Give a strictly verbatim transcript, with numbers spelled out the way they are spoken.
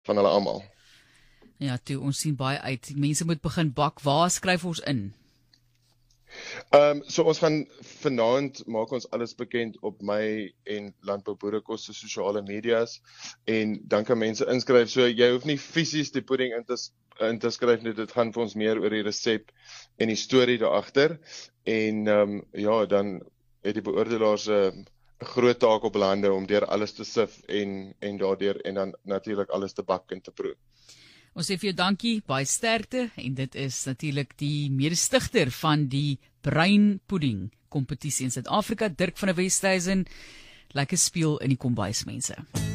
van hulle almal. Ja, toe, ons sien baie uit. Mense moet begin bak. Waar skryf ons in? Ehm um, so ons gaan vanaand maak ons alles bekend op my en Landbou Boerekos se sosiale media's en dan kan mense inskryf. So jy hoef nie fisies die pudding in te in te skryf nie. Dit gaan vir ons meer oor die resep en die storie daar agter. En ehm um, ja, dan het die beoordelaars 'n uh, 'n groot taak op hulle hande om deur alles te sif en en daardeur en dan natuurlik alles te bak en te proe. Ons sê vir jou dankie, baie sterkte, en dit is natuurlik die mede-stigter van die Bruin Pudding kompetisie in Suid-Afrika, Dirk van der Westhuizen. Lekker speel in die kombuis, mense.